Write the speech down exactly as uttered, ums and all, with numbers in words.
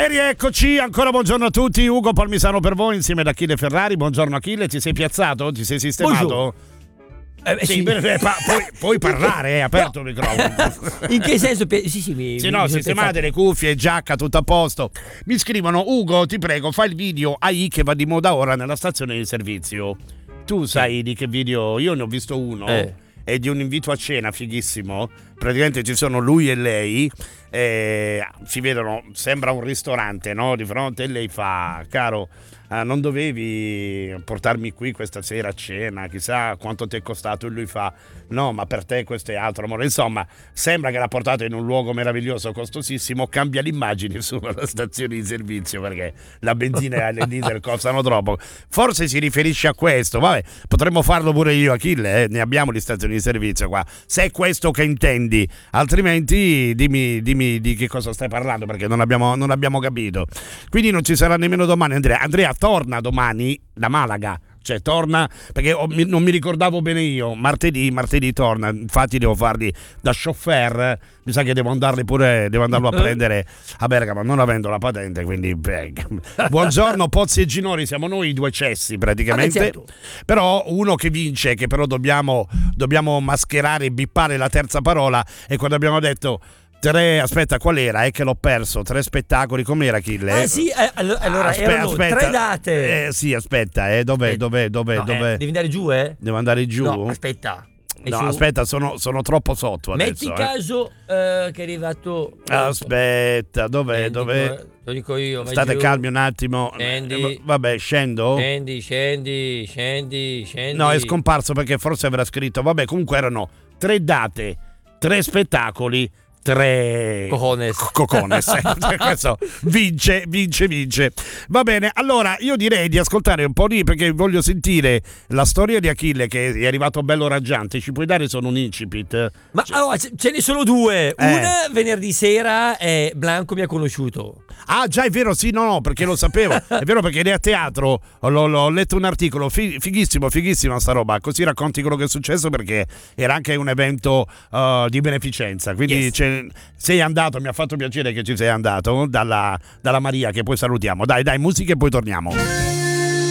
E rieccoci, ancora buongiorno a tutti. Ugo Palmisano per voi insieme ad Achille Ferrari. Buongiorno Achille, ti sei piazzato? Ti sei sistemato? Eh, sì, sì. beh, pa- puoi, puoi parlare, è aperto no. il microfono. In che senso? Sì, sì, mi, sì mi no, sistemate le cuffie, giacca, tutto a posto. Mi scrivono: Ugo, ti prego, fai il video A I che va di moda ora nella stazione di servizio. Tu sai di che video? Io ne ho visto uno. Eh. È di un invito a cena fighissimo. Praticamente ci sono lui e lei. Eh, si vedono, sembra un ristorante, no? Di fronte, e lei fa: caro, eh, non dovevi portarmi qui questa sera a cena, chissà quanto ti è costato. E lui fa: no, ma per te questo è altro, amore. Insomma, sembra che l'ha portato in un luogo meraviglioso, costosissimo. Cambia l'immagine sulla stazione di servizio perché la benzina e le diesel costano troppo. Forse si riferisce a questo. Vabbè, potremmo farlo pure io, Achille, eh? Ne abbiamo di stazioni di servizio qua, se è questo che intendi. Altrimenti dimmi, dimmi di che cosa stai parlando, perché non abbiamo, non abbiamo capito. Quindi non ci sarà nemmeno domani Andrea. Andrea torna domani da Malaga, cioè torna, perché ho, mi, non mi ricordavo bene io, martedì, martedì torna, infatti devo farli da chauffeur, mi sa che devo andarli pure, devo andarlo a prendere a Bergamo, non avendo la patente, quindi beh. Buongiorno Pozzi e Ginori, siamo noi i due cessi praticamente, ah, certo. Però uno che vince, che però dobbiamo, dobbiamo mascherare e bippare la terza parola, e quando abbiamo detto tre, aspetta, qual era? È che l'ho perso. Tre spettacoli, com'era Achille? Ah sì, eh, allora Aspe- erano aspetta, tre date. Eh, sì, aspetta, eh, dov'è, Eh, dov'è, dov'è, no, dov'è? Eh, devi andare giù, eh? Devo andare giù? No, aspetta. È No, su. aspetta, sono, sono troppo sotto Metti adesso. caso eh, che è arrivato. Aspetta, dov'è, Eh, dov'è? dico, lo dico io. vai State giù. calmi un attimo. Scendi. Eh, Vabbè, scendo? Scendi, scendi, scendi, scendi. No, è scomparso perché forse avrà scritto. Vabbè, comunque erano tre date, tre spettacoli, tre Cojones. cocones. Questo vince, vince, vince. Va bene, allora io direi di ascoltare un po' di, perché voglio sentire la storia di Achille che è arrivato bello raggiante. Ci puoi dare solo un incipit? Ma allora, ce ce ne sono due. Eh. Una venerdì sera e Blanco mi ha conosciuto. Ah già, è vero, sì, no no, perché lo sapevo. È vero, perché lei a teatro l'ho, l'ho letto un articolo fi- fighissimo, fighissima sta roba. Così racconti quello che è successo, perché era anche un evento uh, di beneficenza. Quindi Yes. c'è, sei andato, mi ha fatto piacere che ci sei andato dalla, dalla Maria, che poi salutiamo. Dai, dai, musica e poi torniamo.